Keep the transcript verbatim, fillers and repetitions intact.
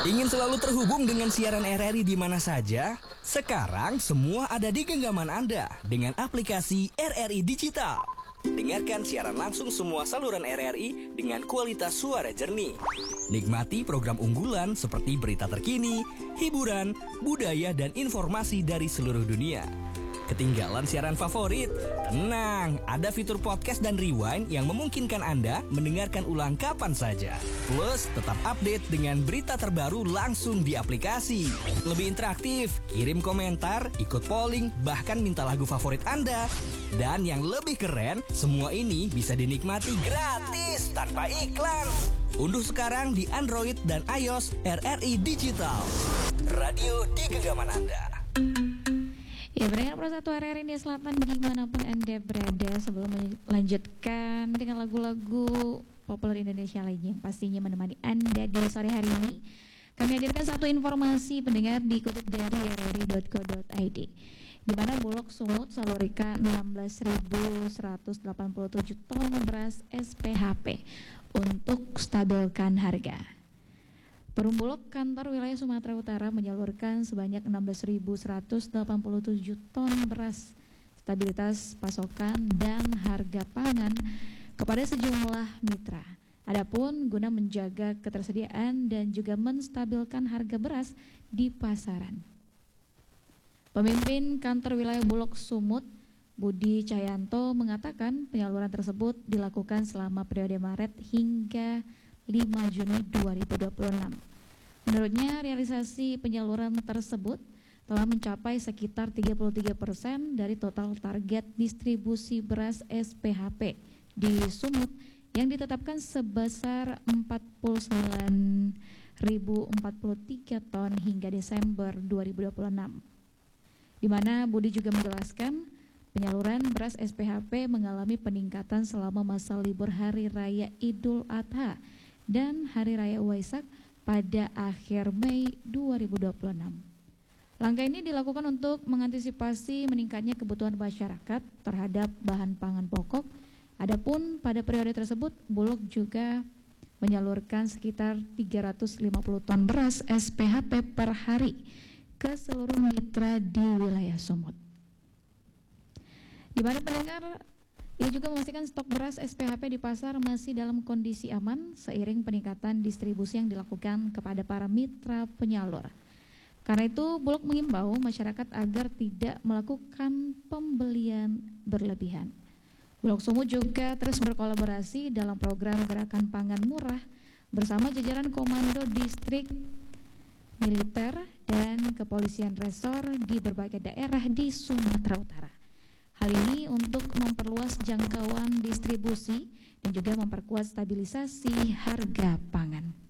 Ingin selalu terhubung dengan siaran R R I di mana saja? Sekarang semua ada di genggaman Anda dengan aplikasi R R I Digital. Dengarkan siaran langsung semua saluran R R I dengan kualitas suara jernih. Nikmati program unggulan seperti berita terkini, hiburan, budaya, dan informasi dari seluruh dunia. Ketinggalan siaran favorit? Tenang, ada fitur podcast dan rewind yang memungkinkan Anda mendengarkan ulang kapan saja. Plus, tetap update dengan berita terbaru langsung di aplikasi. Lebih interaktif, kirim komentar, ikut polling, bahkan minta lagu favorit Anda. Dan yang lebih keren, semua ini bisa dinikmati gratis tanpa iklan. Unduh sekarang di Android dan iOS R R I Digital. Radio di genggaman Anda. Ya, berdengar Pro satu R R I India Selatan dimanapun Anda berada. Sebelum melanjutkan dengan lagu-lagu populer Indonesia lainnya yang pastinya menemani Anda di sore hari ini, kami hadirkan satu informasi pendengar dikutip dari r r i dot co dot i d, di mana Bulog Sumut salurkan enam belas ribu seratus delapan puluh tujuh ton beras S P H P untuk stabilkan harga. Perum Bulog kantor wilayah Sumatera Utara menyalurkan sebanyak enam belas ribu seratus delapan puluh tujuh ton beras stabilitas pasokan dan harga pangan kepada sejumlah mitra. Adapun guna menjaga ketersediaan dan juga menstabilkan harga beras di pasaran. Pemimpin kantor wilayah Bulog Sumut, Budi Cahyanto, mengatakan penyaluran tersebut dilakukan selama periode Maret hingga lima Juni dua ribu dua puluh enam. Menurutnya, realisasi penyaluran tersebut telah mencapai sekitar tiga puluh tiga persen dari total target distribusi beras S P H P di Sumut yang ditetapkan sebesar empat puluh sembilan ribu empat puluh tiga ton hingga Desember dua ribu dua puluh enam. Di mana Budi juga menjelaskan penyaluran beras S P H P mengalami peningkatan selama masa libur Hari Raya Idul Adha dan Hari Raya Waisak pada akhir Mei dua ribu dua puluh enam. Langkah ini dilakukan untuk mengantisipasi meningkatnya kebutuhan masyarakat terhadap bahan pangan pokok. Adapun pada periode tersebut, Bulog juga menyalurkan sekitar tiga ratus lima puluh ton beras S P H P per hari ke seluruh mitra di wilayah Sumut. Di mana pendengar, ia juga memastikan stok beras S P H P di pasar masih dalam kondisi aman seiring peningkatan distribusi yang dilakukan kepada para mitra penyalur. Karena itu, Bulog mengimbau masyarakat agar tidak melakukan pembelian berlebihan. Bulog Sumut juga terus berkolaborasi dalam program Gerakan Pangan Murah bersama jajaran Komando Distrik Militer dan Kepolisian Resor di berbagai daerah di Sumatera Utara. Hal ini untuk memperluas jangkauan distribusi dan juga memperkuat stabilisasi harga pangan.